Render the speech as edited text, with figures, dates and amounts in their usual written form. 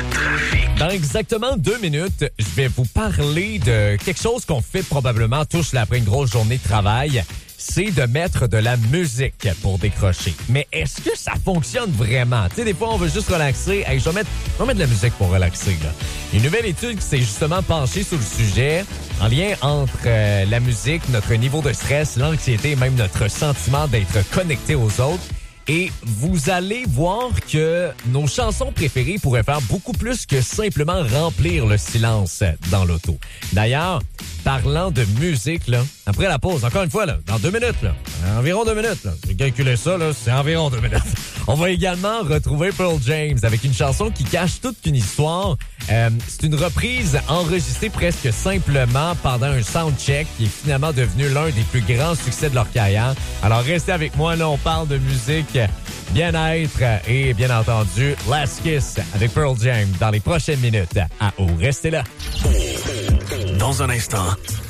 Dans exactement 2 minutes, je vais vous parler de quelque chose qu'on fait probablement tous là, après une grosse journée de travail. C'est de mettre de la musique pour décrocher. Mais est-ce que ça fonctionne vraiment? Tu sais, des fois, on veut juste relaxer. Hey, je vais mettre de la musique pour relaxer, là. Une nouvelle étude qui s'est justement penchée sur le sujet en lien entre la musique, notre niveau de stress, l'anxiété et même notre sentiment d'être connecté aux autres. Et vous allez voir que nos chansons préférées pourraient faire beaucoup plus que simplement remplir le silence dans l'auto. D'ailleurs, parlant de musique, là, après la pause, encore une fois, là, dans 2 minutes, là, environ 2 minutes, là, j'ai calculé ça, là, c'est environ 2 minutes. On va également retrouver Pearl James avec une chanson qui cache toute une histoire. C'est une reprise enregistrée presque simplement pendant un soundcheck qui est finalement devenu l'un des plus grands succès de leur carrière. Alors, restez avec moi, là, on parle de musique, bien-être et bien entendu, Last Kiss avec Pearl James dans les prochaines minutes. À O, restez là. Dans un instant,